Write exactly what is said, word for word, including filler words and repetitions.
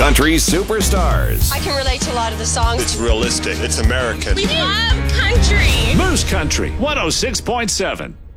Country superstars. I can relate to a lot of the songs. It's realistic. It's American. We love country. Moose Country one oh six point seven.